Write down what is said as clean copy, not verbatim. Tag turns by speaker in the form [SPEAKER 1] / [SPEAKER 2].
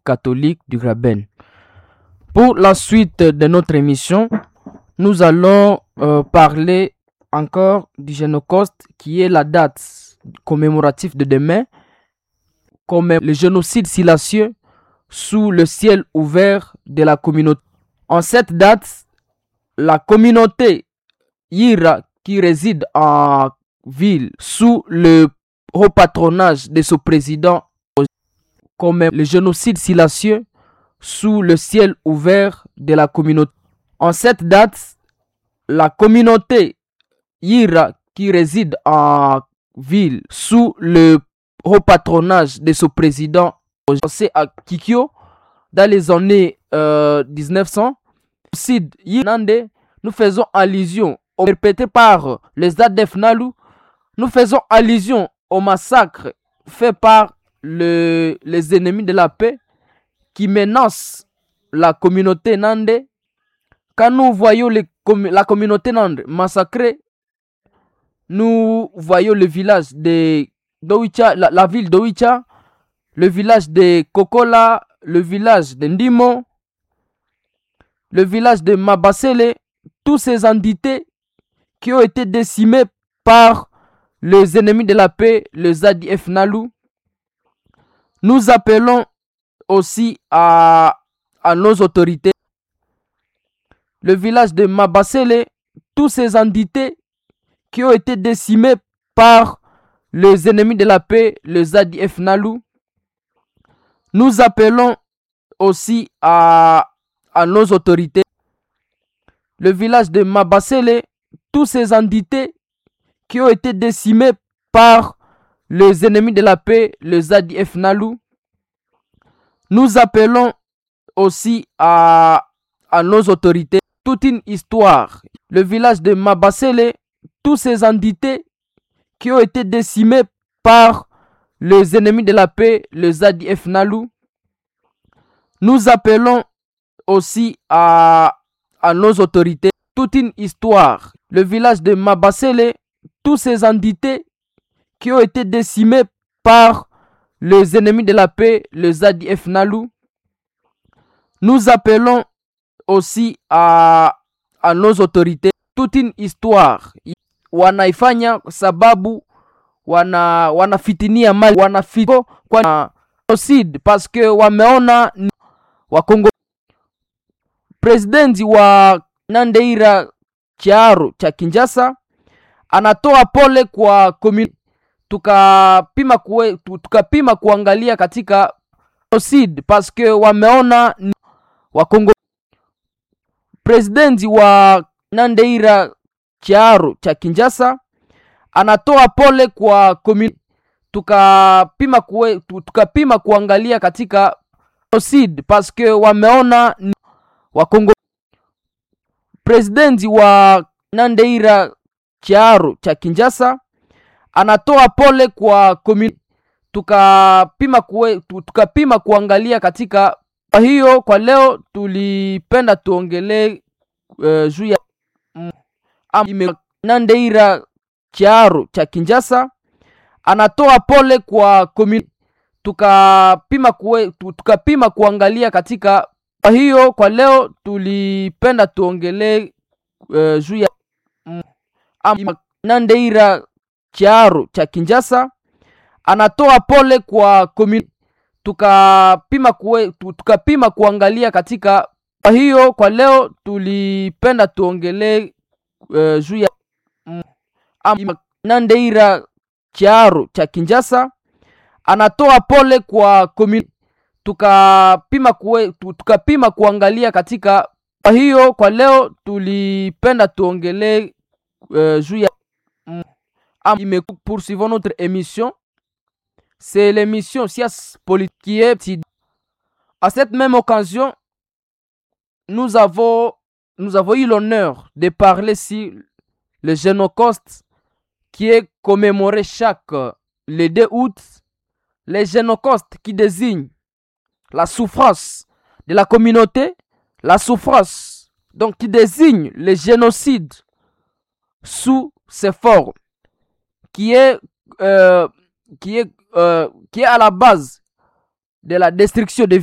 [SPEAKER 1] catholique du Graben. Pour la suite de notre émission, nous allons parler encore du Génocauste, qui est la date commémorative de demain, comme le génocide silencieux sous le ciel ouvert de la communauté. En cette date, la communauté Yira, qui réside en ville sous le haut patronage de son président, comme le génocide silencieux sous le ciel ouvert de la communauté. En cette date, la communauté Yira, qui réside en ville sous le haut patronage de son président, à Kikyo, dans les années 1900, nous faisons allusion au perpétré par les ADF Nalu, nous faisons allusion au massacre fait par les ennemis de la paix qui menacent la communauté Nande. Quand nous voyons la communauté Nande massacrée, nous voyons le village de Dowicha, la ville d'Owicha, le village de Kokola, le village de Ndimo, le village de Mabasele, tous ces entités qui ont été décimées par les ennemis de la paix, les ADF Nalu. Nous appelons aussi à nos autorités, le village de Mabasele, tous ces entités qui ont été décimées par les ennemis de la paix, les ADF Nalu. Nous appelons aussi à nos autorités, le village de Mabasele, tous ces entités qui ont été décimées par les ennemis de la paix, les ADF Nalu. Nous appelons aussi à nos autorités, toute une histoire, le village de Mabasele, tous ces entités qui ont été décimées par les ennemis de la paix, les ADF Nalu. Nous appelons aussi à nos autorités, toute une histoire, le village de Mabasele, tous ces entités qui ont été décimées par les ennemis de la paix, les ADF Nalu. Nous appelons aussi à nos autorités, toute une histoire, wanaifanya sababu wanafitinia mali, wanafiko kwa genocide parce que wameona Wakongo. Presidenti wa Nandeira Chiaro cha Kinshasa anatoa pole kwa community. Tukapima kuangalia katika genocide parce que wameona Wakongo. Presidenti wa Nandeira Chiaro cha Kinshasa anatoa pole kwa community. Tukapima kuangalia katika genocide parce que wameona Wakongo. Presidenti wa Nandeira Chiaro cha Kinshasa anatoa pole kwa community. Tukapima kuangalia katika hiyo. Kwa leo tulipenda tuongelee juu ya Nandeira Chiaro cha Kinshasa anatoa pole kwa community. Tukapima kuangalia katika hiyo. Kwa leo tulipenda tuongelee juu ya Nandeira Chiaro cha Kinshasa anatoa pole kwa community. Tukapima kuangalia katika hiyo. Kwa leo tulipenda tuongelee juu ya Nandeira Chiaro cha Kinshasa anatoa pole kwa community. Tukapima kuangalia katika hiyo. Kwa leo tulipenda tuongelee juu ya poursuivons notre émission. C'est l'émission Sciences Politiques. À cette même occasion, nous avons eu l'honneur de parler sur le Génocauste qui est commémoré le 2 août. Le Génocauste qui désigne la souffrance de la communauté, la souffrance donc qui désigne le génocide sous ses formes, qui est à la base de la destruction des